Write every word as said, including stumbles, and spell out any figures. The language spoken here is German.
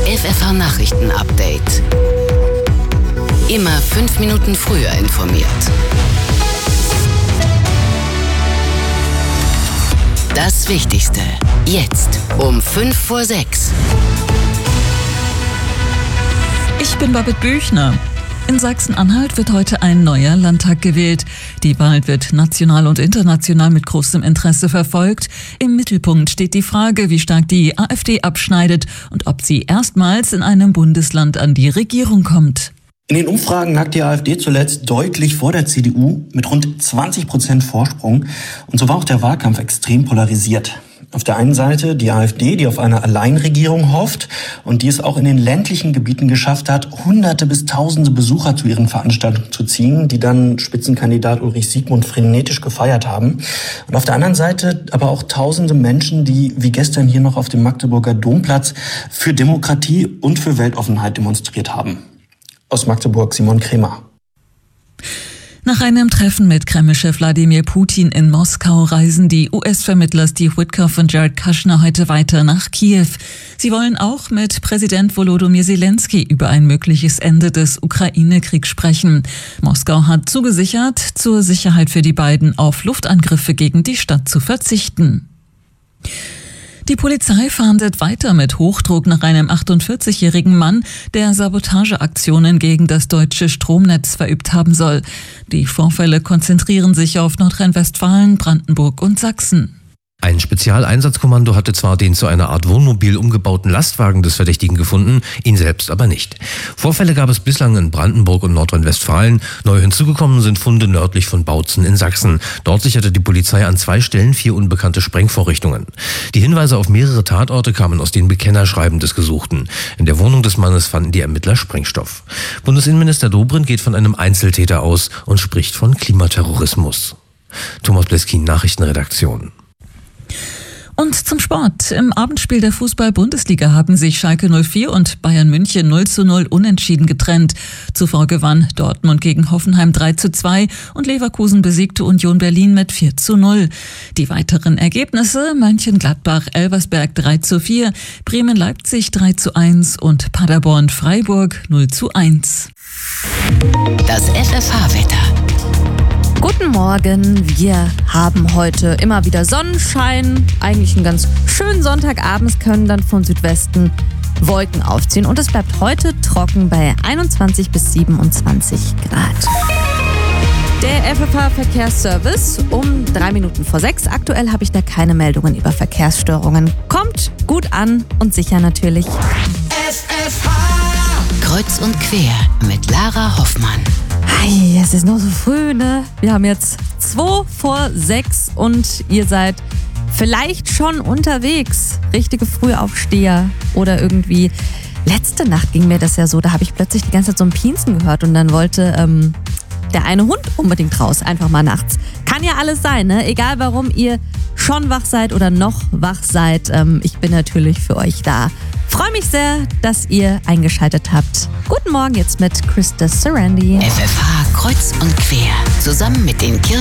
F F H-Nachrichten-Update. Immer fünf Minuten früher informiert. Das Wichtigste jetzt um fünf vor sechs. Ich bin Babette Büchner. In Sachsen-Anhalt wird heute ein neuer Landtag gewählt. Die Wahl wird national und international mit großem Interesse verfolgt. Im Mittelpunkt steht die Frage, wie stark die AfD abschneidet und ob sie erstmals in einem Bundesland an die Regierung kommt. In den Umfragen lag die AfD zuletzt deutlich vor der C D U mit rund zwanzig Prozent Vorsprung. Und so war auch der Wahlkampf extrem polarisiert. Auf der einen Seite die AfD, die auf eine Alleinregierung hofft und die es auch in den ländlichen Gebieten geschafft hat, hunderte bis tausende Besucher zu ihren Veranstaltungen zu ziehen, die dann Spitzenkandidat Ulrich Siegmund frenetisch gefeiert haben. Und auf der anderen Seite aber auch tausende Menschen, die wie gestern hier noch auf dem Magdeburger Domplatz für Demokratie und für Weltoffenheit demonstriert haben. Aus Magdeburg Simon Kremer. Nach einem Treffen mit Kreml-Chef Wladimir Putin in Moskau reisen die U S-Vermittler Steve Witkoff und Jared Kushner heute weiter nach Kiew. Sie wollen auch mit Präsident Volodymyr Zelensky über ein mögliches Ende des Ukraine-Kriegs sprechen. Moskau hat zugesichert, zur Sicherheit für die beiden auf Luftangriffe gegen die Stadt zu verzichten. Die Polizei fahndet weiter mit Hochdruck nach einem achtundvierzigjährigen Mann, der Sabotageaktionen gegen das deutsche Stromnetz verübt haben soll. Die Vorfälle konzentrieren sich auf Nordrhein-Westfalen, Brandenburg und Sachsen. Ein Spezialeinsatzkommando hatte zwar den zu einer Art Wohnmobil umgebauten Lastwagen des Verdächtigen gefunden, ihn selbst aber nicht. Vorfälle gab es bislang in Brandenburg und Nordrhein-Westfalen. Neu hinzugekommen sind Funde nördlich von Bautzen in Sachsen. Dort sicherte die Polizei an zwei Stellen vier unbekannte Sprengvorrichtungen. Die Hinweise auf mehrere Tatorte kamen aus den Bekennerschreiben des Gesuchten. In der Wohnung des Mannes fanden die Ermittler Sprengstoff. Bundesinnenminister Dobrindt geht von einem Einzeltäter aus und spricht von Klimaterrorismus. Thomas Bleskin, Nachrichtenredaktion. Und zum Sport. Im Abendspiel der Fußball-Bundesliga haben sich Schalke null vier und Bayern München null zu null unentschieden getrennt. Zuvor gewann Dortmund gegen Hoffenheim drei zu zwei und Leverkusen besiegte Union Berlin mit vier zu null. Die weiteren Ergebnisse: Mönchengladbach-Elversberg drei zu vier, Bremen-Leipzig drei zu eins und Paderborn-Freiburg null zu eins. Das F F H-Wetter. Guten Morgen, wir haben heute immer wieder Sonnenschein, eigentlich einen ganz schönen Sonntagabend, es können dann von Südwesten Wolken aufziehen und es bleibt heute trocken bei einundzwanzig bis siebenundzwanzig Grad. Der F F H-Verkehrsservice um drei Minuten vor sechs. Aktuell habe ich da keine Meldungen über Verkehrsstörungen. Kommt gut an und sicher natürlich. F F H Kreuz und quer mit Lara Hoffmann. Hey, es ist noch so früh, ne? Wir haben jetzt zwei vor sechs und ihr seid vielleicht schon unterwegs. Richtige Frühaufsteher oder irgendwie. Letzte Nacht ging mir das ja so, da habe ich plötzlich die ganze Zeit so ein Piensen gehört und dann wollte ähm, der eine Hund unbedingt raus, einfach mal nachts. Kann ja alles sein, ne? Egal warum ihr schon wach seid oder noch wach seid, ähm, ich bin natürlich für euch da. Freue mich sehr, dass ihr eingeschaltet habt. Guten Morgen jetzt mit Christa Sarandi. F F H Kreuz und quer. Zusammen mit den Kirchen